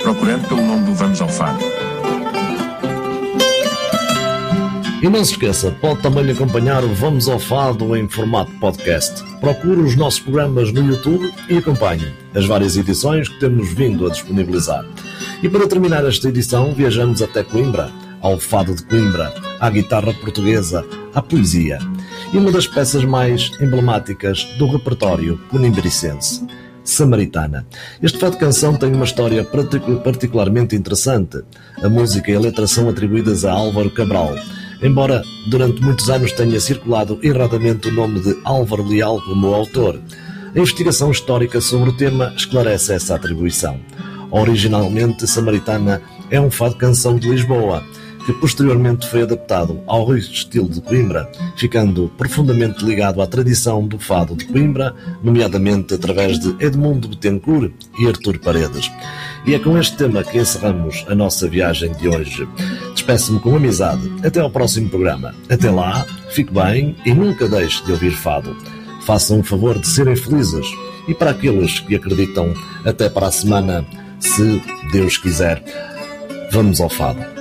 procurando pelo nome do Vamos ao Fado. E não se esqueça, pode também acompanhar o Vamos ao Fado em formato podcast. Procure os nossos programas no YouTube e acompanhe as várias edições que temos vindo a disponibilizar. E para terminar esta edição, viajamos até Coimbra, ao Fado de Coimbra, à guitarra portuguesa, à poesia. E uma das peças mais emblemáticas do repertório conimbricense, Samaritana. Este fado canção tem uma história particularmente interessante. A música e a letra são atribuídas a Álvaro Cabral, embora durante muitos anos tenha circulado erradamente o nome de Álvaro Leal como autor. A investigação histórica sobre o tema esclarece essa atribuição. Originalmente, Samaritana é um fado-canção de Lisboa, que posteriormente foi adaptado ao estilo de Coimbra, ficando profundamente ligado à tradição do fado de Coimbra, nomeadamente através de Edmundo Betancourt e Artur Paredes. E é com este tema que encerramos a nossa viagem de hoje. Despeço-me com amizade. Até ao próximo programa. Até lá, fique bem e nunca deixe de ouvir fado. Façam o favor de serem felizes. E para aqueles que acreditam, até para a semana, se Deus quiser. Vamos ao fado.